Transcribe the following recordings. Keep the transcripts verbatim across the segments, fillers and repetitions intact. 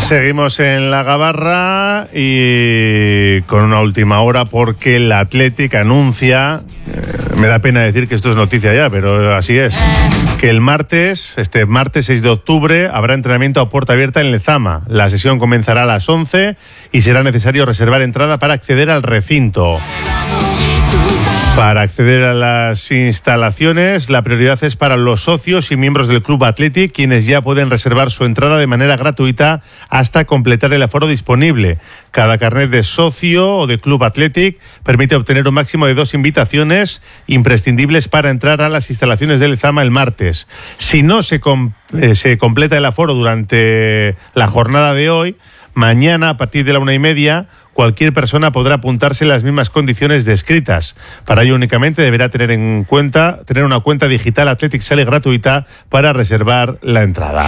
Seguimos en la Gabarra y con una última hora porque el Athletic anuncia, eh, me da pena decir que esto es noticia ya, pero así es, que el martes, este martes seis de octubre, habrá entrenamiento a puerta abierta en Lezama. La sesión comenzará a las once y será necesario reservar entrada para acceder al recinto. Para acceder a las instalaciones, la prioridad es para los socios y miembros del Club Athletic, quienes ya pueden reservar su entrada de manera gratuita hasta completar el aforo disponible. Cada carnet de socio o de Club Athletic permite obtener un máximo de dos invitaciones imprescindibles para entrar a las instalaciones de Lezama el martes. Si no se, com- eh, se completa el aforo durante la jornada de hoy, mañana a partir de la una y media, cualquier persona podrá apuntarse en las mismas condiciones descritas. Para ello únicamente deberá tener en cuenta tener una cuenta digital Athletic Sale gratuita para reservar la entrada.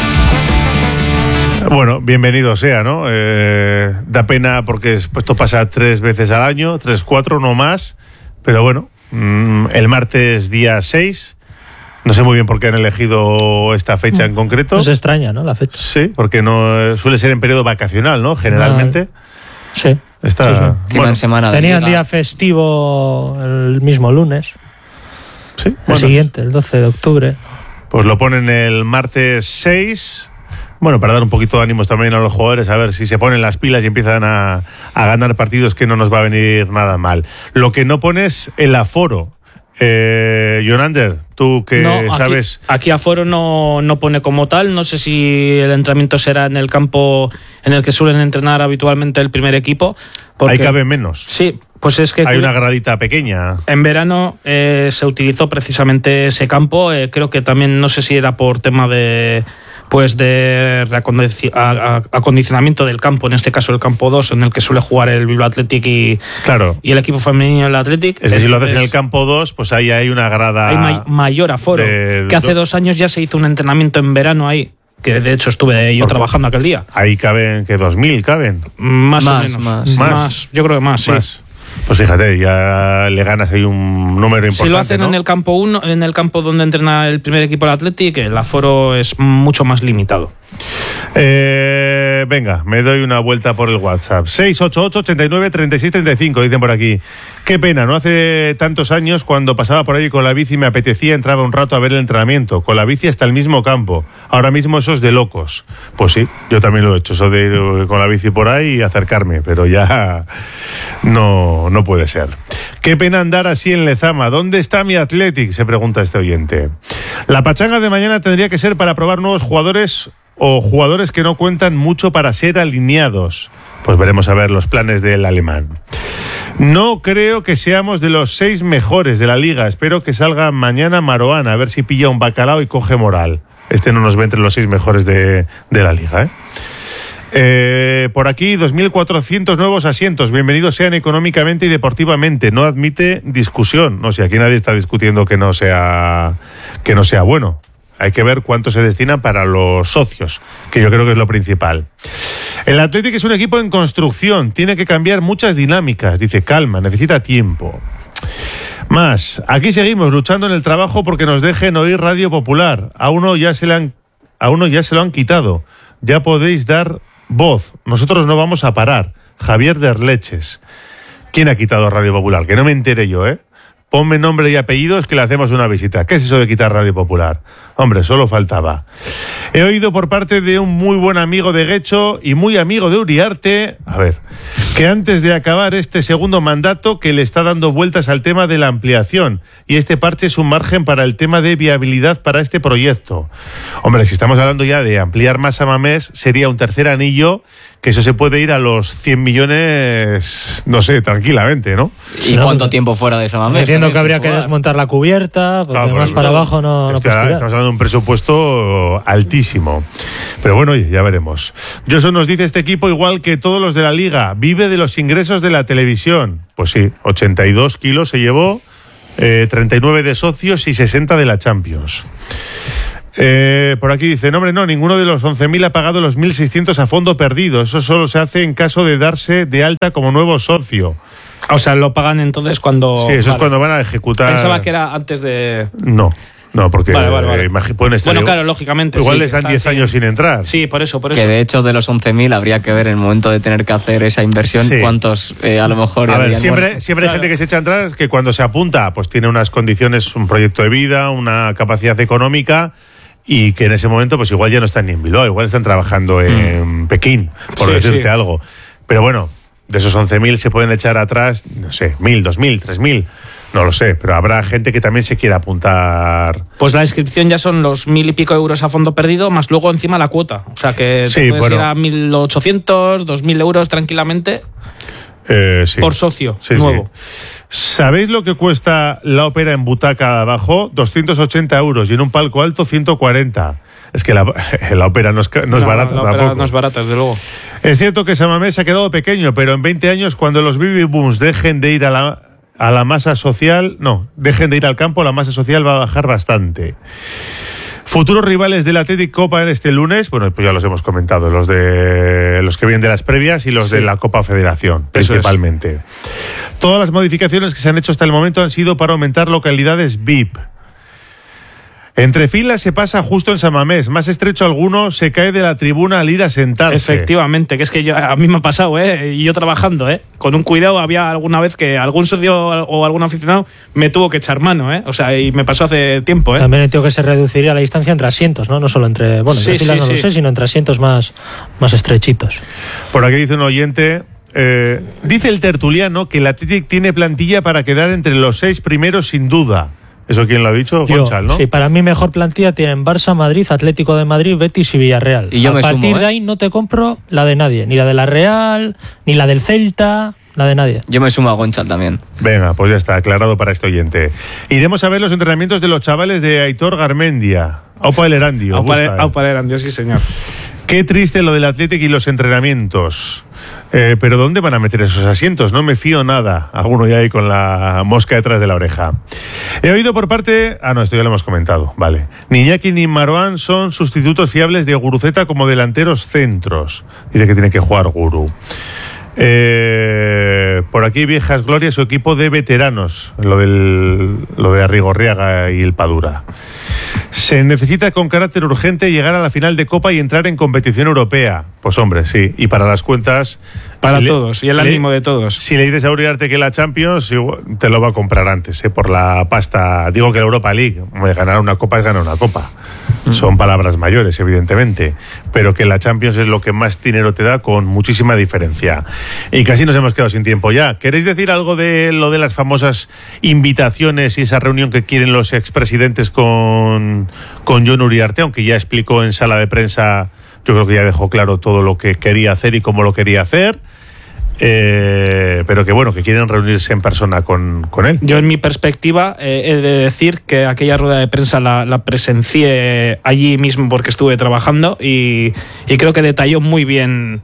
Bueno, bienvenido sea, ¿no? Eh, da pena porque esto pasa tres veces al año, tres, cuatro, no más. Pero bueno, mmm, el martes día seis... No sé muy bien por qué han elegido esta fecha en concreto. Es extraña, ¿no? La fecha. Sí, porque no suele ser en periodo vacacional, ¿no? Generalmente. Sí. Está, sí, sí. Bueno, semana tenían día festivo el mismo lunes. Sí. El Bueno, siguiente, el doce de octubre. Pues lo ponen el martes seis. Bueno, para dar un poquito de ánimos también a los jugadores, a ver si se ponen las pilas y empiezan a, a ganar partidos, que no nos va a venir nada mal. Lo que no pone es el aforo. Eh, Jonander, tú que no, aquí, sabes... Aquí aforo no, no pone como tal. No sé si el entrenamiento será en el campo en el que suelen entrenar habitualmente el primer equipo. Porque, ahí cabe menos. Sí, pues es que... Hay una gradita pequeña. En verano eh, se utilizó precisamente ese campo. Eh, creo que también, no sé si era por tema de... pues de reacondici- a- a- acondicionamiento del campo, en este caso el campo dos, en el que suele jugar el Bilbao Athletic y, claro. y el equipo femenino del Athletic. Es que si lo haces en el campo dos, pues ahí hay una grada... Hay may- mayor aforo, de, que hace dos años ya se hizo un entrenamiento en verano ahí, que de hecho estuve yo Porque trabajando aquel día. Ahí caben, que dos mil caben. Más, Más, o menos. más. Más. Más. Yo creo que más, sí. Más. Pues fíjate, ya le ganas ahí un número importante. Si lo hacen, ¿no?, en el campo uno, en el campo donde entrena el primer equipo del Athletic, el aforo es mucho más limitado. Eh, venga, me doy una vuelta por el WhatsApp. seis ocho ocho, ochenta y nueve, treinta y seis, treinta y cinco, dicen por aquí. Qué pena, no hace tantos años cuando pasaba por ahí con la bici me apetecía, entraba un rato a ver el entrenamiento. Con la bici hasta el mismo campo. Ahora mismo eso es de locos. Pues sí, yo también lo he hecho, eso de ir con la bici por ahí y acercarme, pero ya no, no puede ser. Qué pena andar así en Lezama. ¿Dónde está mi Athletic?, se pregunta este oyente. La pachanga de mañana tendría que ser para probar nuevos jugadores o jugadores que no cuentan mucho para ser alineados. Pues veremos a ver los planes del alemán. No creo que seamos de los seis mejores de la liga. Espero que salga mañana Maroana, a ver si pilla un bacalao y coge moral. Este no nos ve entre los seis mejores de, de la liga, ¿eh? Eh, por aquí, dos mil cuatrocientos nuevos asientos. Bienvenidos sean económicamente y deportivamente. No admite discusión. No sé, aquí nadie está discutiendo que no sea, que no sea bueno. Hay que ver cuánto se destina para los socios, que yo creo que es lo principal. El Athletic es un equipo en construcción, tiene que cambiar muchas dinámicas. Dice, calma, necesita tiempo. Más, aquí seguimos luchando en el trabajo porque nos dejen oír Radio Popular. A uno ya se le han, a uno ya se lo han quitado. Ya podéis dar voz. Nosotros no vamos a parar. Javier Derleches. ¿Quién ha quitado Radio Popular? Que no me entere yo, ¿eh? Ponme nombre y apellidos que le hacemos una visita. ¿Qué es eso de quitar Radio Popular? Hombre, solo faltaba. He oído por parte de un muy buen amigo de Guecho y muy amigo de Uriarte, a ver, que antes de acabar este segundo mandato que le está dando vueltas al tema de la ampliación y este parche es un margen para el tema de viabilidad para este proyecto. Hombre, si estamos hablando ya de ampliar más a Mamés, sería un tercer anillo, que eso se puede ir a los cien millones, no sé, tranquilamente, ¿no? ¿Y no, cuánto tiempo fuera de esa Mamés? Entiendo que habría que desmontar la cubierta, porque Claro, más pues, para no, abajo no, es no que puedes tirar. estamos hablando de un presupuesto altísimo. Pero bueno, oye, ya veremos. Johnson nos dice, este equipo, igual que todos los de la liga, vive de los ingresos de la televisión. Pues sí, ochenta y dos kilos se llevó, eh, treinta y nueve de socios y sesenta de la Champions. Eh, por aquí dice, no, hombre, no, ninguno de los once mil ha pagado los mil seiscientos a fondo perdido. Eso solo se hace en caso de darse de alta como nuevo socio. O sea, lo pagan entonces cuando... Sí, eso vale. es cuando van a ejecutar... Pensaba que era antes de... No. No, porque vale, vale, vale. Eh, imagi- pueden estar Bueno, igual, claro, lógicamente. igual sí, les dan está, diez sí. años sin entrar. Sí, por eso, por eso. Que de hecho de los once mil habría que ver en el momento de tener que hacer esa inversión Sí. cuántos eh, a lo mejor... A ver, habrían siempre, muerto. siempre hay Claro. gente que se echa a entrar que cuando se apunta pues tiene unas condiciones, un proyecto de vida, una capacidad económica y que en ese momento pues igual ya no están ni en Bilbao, igual están trabajando en mm. Pekín, por Sí, decirte sí. algo. Pero bueno, de esos once mil se pueden echar atrás, no sé, mil, dos mil, tres mil, no lo sé, pero habrá gente que también se quiera apuntar. Pues la inscripción ya son los mil y pico euros a fondo perdido, más luego encima la cuota. O sea que te Sí, puedes bueno. ir a mil ochocientos, dos mil euros tranquilamente Eh, sí. por socio Sí, nuevo. sí. ¿Sabéis lo que cuesta la ópera en butaca de abajo? doscientos ochenta euros y en un palco alto ciento cuarenta. Es que la, la ópera no es, ca- no es La- barata la ópera tampoco. no es barata, desde luego. Es cierto que San Mamés se ha quedado pequeño, pero en veinte años, cuando los baby booms dejen de ir a la, a la masa social, no, dejen de ir al campo, la masa social va a bajar bastante. Futuros rivales del Athletic Copa en este lunes, bueno, pues ya los hemos comentado, los de los que vienen de las previas y los Sí. de la Copa Federación, Eso principalmente. Todas las modificaciones que se han hecho hasta el momento han sido para aumentar localidades V I P. Entre filas se pasa justo en San Mamés, más estrecho alguno se cae de la tribuna al ir a sentarse. Efectivamente, que es que yo, a mí me ha pasado, ¿eh? Y yo trabajando, ¿eh? Con un cuidado, había alguna vez que algún socio o algún aficionado me tuvo que echar mano, ¿eh? O sea, y me pasó hace tiempo, ¿eh? También entiendo que se reduciría la distancia entre asientos, ¿no? No solo entre, bueno, entre Sí, filas sí, no lo sí. sé, sino entre asientos más, más estrechitos. Por aquí dice un oyente, eh, dice el tertuliano que el Athletic tiene plantilla para quedar entre los seis primeros sin duda. ¿Eso quién lo ha dicho? Yo, Gonchal, ¿no? Sí, para mí mejor plantilla tienen Barça, Madrid, Atlético de Madrid, Betis y Villarreal. Y yo a me partir sumo, ¿eh? de ahí no te compro la de nadie, ni la de la Real, ni la del Celta, la de nadie. Yo me sumo a Gonchal también. Venga, pues ya está, aclarado para este oyente. Iremos a ver los entrenamientos de los chavales de Aitor Garmendia. Aupa el Erandio. Aupa gusta, eh. Aupa Erandio, sí, señor. Qué triste lo del Athletic y los entrenamientos. Eh, pero ¿dónde van a meter esos asientos? No me fío nada. Alguno ya ahí con la mosca detrás de la oreja. He oído por parte... Ah, no, esto ya lo hemos comentado. Vale. Ni Iñaki ni Marwan son sustitutos fiables de Guruceta como delanteros centros. Dice que tiene que jugar Guru. Eh, por aquí Viejas Glorias, su equipo de veteranos, lo del lo de Arrigorriaga y el Padura. Se necesita con carácter urgente llegar a la final de Copa y entrar en competición europea. Pues hombre, sí. Y para las cuentas... Para si le- todos, y el si le- ánimo de todos. Si le dices a Uriarte que la Champions, igual te lo va a comprar antes, ¿eh? Por la pasta. Digo que la Europa League, hombre, ganar una Copa es ganar una Copa. Son palabras mayores, evidentemente. Pero que la Champions es lo que más dinero te da con muchísima diferencia. Y casi nos hemos quedado sin tiempo ya. ¿Queréis decir algo de lo de las famosas invitaciones y esa reunión que quieren los expresidentes con, con Jon Uriarte? Aunque ya explicó en sala de prensa, yo creo que ya dejó claro todo lo que quería hacer y cómo lo quería hacer. Eh, pero que bueno, que quieren reunirse en persona con, con él. Yo en mi perspectiva eh, he de decir que aquella rueda de prensa la, la presencié allí mismo porque estuve trabajando y, y creo que detalló muy bien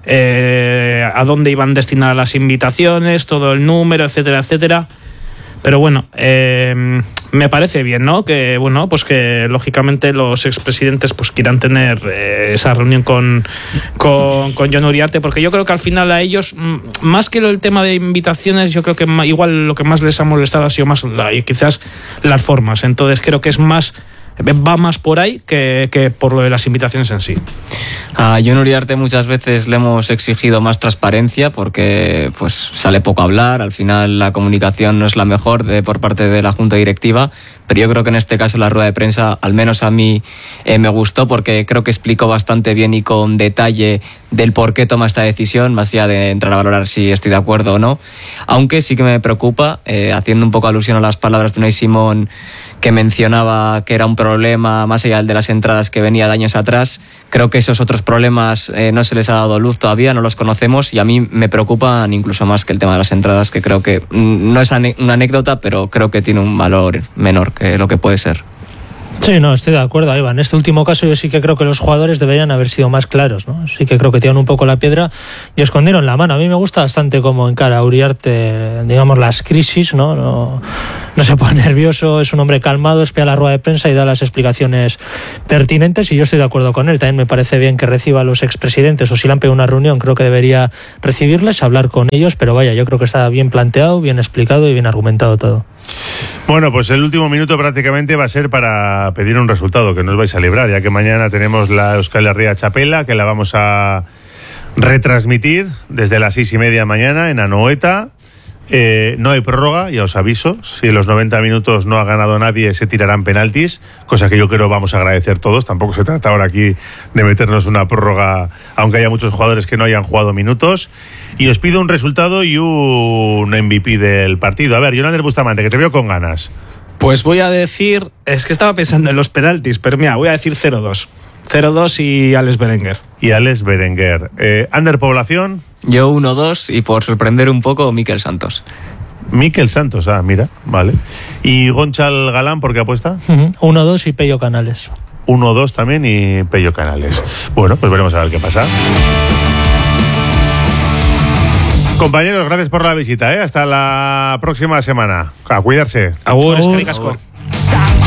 eh, a dónde iban destinadas las invitaciones, todo el número, etcétera, etcétera. Pero bueno, eh, me parece bien, ¿no? Que bueno, pues que lógicamente los expresidentes pues quieran tener eh, esa reunión con, con, con Jon Uriarte, porque yo creo que al final a ellos, mm, más que el tema de invitaciones, yo creo que ma- igual lo que más les ha molestado ha sido más la, y quizás las formas. Entonces creo que es más, va más por ahí que, que por lo de las invitaciones en sí. A Jon Uriarte muchas veces le hemos exigido más transparencia porque pues sale poco a hablar, al final la comunicación no es la mejor de, por parte de la Junta Directiva, pero yo creo que en este caso la rueda de prensa, al menos a mí, eh, me gustó porque creo que explicó bastante bien y con detalle del por qué toma esta decisión, más allá de entrar a valorar si estoy de acuerdo o no, aunque sí que me preocupa, eh, haciendo un poco alusión a las palabras de Unai Simón, que mencionaba que era un problema más allá del de las entradas que venía de años atrás. Creo que esos otros problemas eh, no se les ha dado luz todavía, no los conocemos y a mí me preocupan incluso más que el tema de las entradas, que creo que mm, no es ane- una anécdota, pero creo que tiene un valor menor que lo que puede ser. Sí, no, estoy de acuerdo, Iván. En este último caso yo sí que creo que los jugadores deberían haber sido más claros, ¿no? Sí que creo que tiran un poco la piedra y escondieron la mano. A mí me gusta bastante cómo encara Uriarte, digamos, las crisis, ¿no? No, no se pone nervioso, es un hombre calmado, espera la rueda de prensa y da las explicaciones pertinentes y yo estoy de acuerdo con él. También me parece bien que reciba a los expresidentes o si le han pedido una reunión, creo que debería recibirles, hablar con ellos, pero vaya, yo creo que está bien planteado, bien explicado y bien argumentado todo. Bueno, pues el último minuto prácticamente va a ser para pedir un resultado que no os vais a librar, ya que mañana tenemos la Euskal Herria Chapela, que la vamos a retransmitir desde las seis y media de mañana en Anoeta. Eh, no hay prórroga, ya os aviso. Si en los noventa minutos no ha ganado nadie, se tirarán penaltis, cosa que yo creo vamos a agradecer todos. Tampoco se trata ahora aquí de meternos una prórroga, aunque haya muchos jugadores que no hayan jugado minutos. Y os pido un resultado y un M V P del partido. A ver, Jonander Bustamante, que te veo con ganas. Pues voy a decir, es que estaba pensando en los penaltis, pero mira, voy a decir cero dos. cero dos y Alex Berenguer. Y Alex Berenguer. Eh, Ander Población. Yo uno dos y por sorprender un poco, Mikel Santos. Mikel Santos, ah, mira, vale. ¿Y Gonchal Galán por qué apuesta? uno dos y Pello Canales. uno dos también y Pello Canales. Bueno, pues veremos a ver qué pasa. Compañeros, gracias por la visita, ¿eh? Hasta la próxima semana. A cuidarse. Agur, eskerrik asko.